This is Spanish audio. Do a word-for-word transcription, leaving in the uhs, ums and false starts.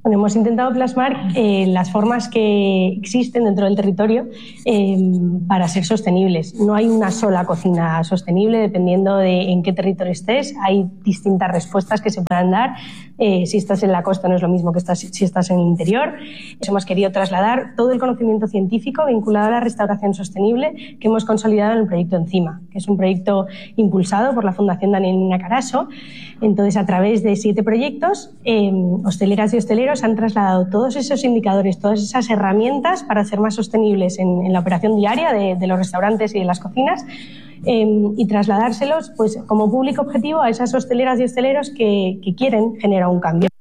Bueno, hemos intentado plasmar eh, las formas que existen dentro del territorio eh, para ser sostenibles. No hay una sola cocina sostenible, dependiendo de en qué territorio estés. Hay distintas respuestas que se puedan dar. Eh, si estás en la costa no es lo mismo que estás, si estás en el interior. Hemos querido trasladar todo el conocimiento científico vinculado a la restauración sostenible que hemos consolidado en el proyecto Encima, que es un proyecto impulsado por la Fundación Danielina Carasso. Entonces, a través de siete proyectos, eh, hosteleras y hosteleros han trasladado todos esos indicadores, todas esas herramientas para ser más sostenibles en, en la operación diaria de, de los restaurantes y de las cocinas eh, y trasladárselos pues, como público objetivo a esas hosteleras y hosteleros que, que quieren generar un cambio.